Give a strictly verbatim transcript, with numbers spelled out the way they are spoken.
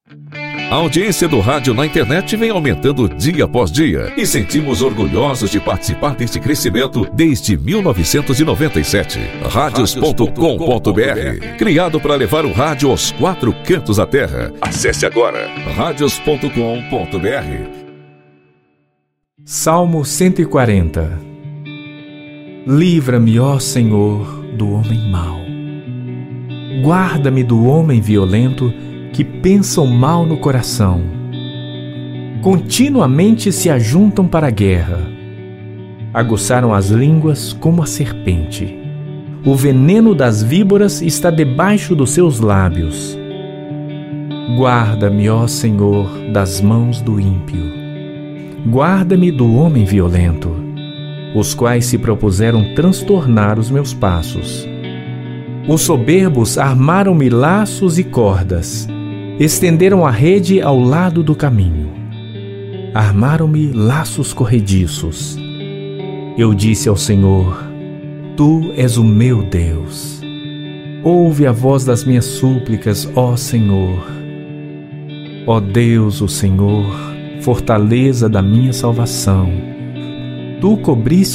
A audiência do rádio na internet vem aumentando dia após dia e sentimos orgulhosos de participar deste crescimento desde mil novecentos e noventa e sete. Radios ponto com ponto br, criado para levar o rádio aos quatro cantos da terra. Acesse agora radios ponto com ponto br. Salmo cento e quarenta. Livra-me, ó Senhor, do homem mau. Guarda-me do homem violento que pensa o mal no coração. Continuamente se ajuntam para a guerra. Aguçaram as línguas como a serpente. O veneno das víboras está debaixo dos seus lábios. Guarda-me, ó Senhor, das mãos do ímpio. Guarda-me do homem violento, os quais se propuseram transtornar os meus passos. Os soberbos armaram-me laços e cordas, estenderam a rede ao lado do caminho. Armaram-me laços corrediços. Eu disse ao Senhor: Tu és o meu Deus. Ouve a voz das minhas súplicas, ó Senhor. Ó Deus, o Senhor, fortaleza da minha salvação. Tu cobriste